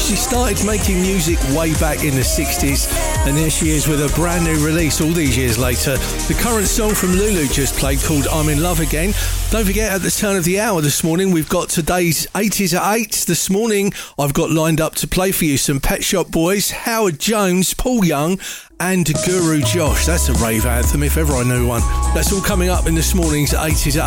She started making music way back in the 60s, and here she is with a brand new release all these years later. The current song from Lulu just played called I'm in Love Again. Don't forget, at the turn of the hour this morning, we've got today's 80s at 8. This morning, I've got lined up to play for you some Pet Shop Boys, Howard Jones, Paul Young, and Guru Josh. That's a rave anthem if ever I knew one. That's all coming up in this morning's 80s at 8.